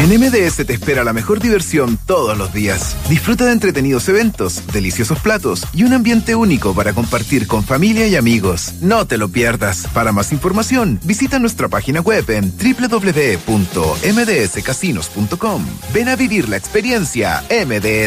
En MDS te espera la mejor diversión todos los días. Disfruta de entretenidos eventos, deliciosos platos y un ambiente único para compartir con familia y amigos. No te lo pierdas. Para más información, visita nuestra página web en www.mdscasinos.com. Ven a vivir la experiencia MDS.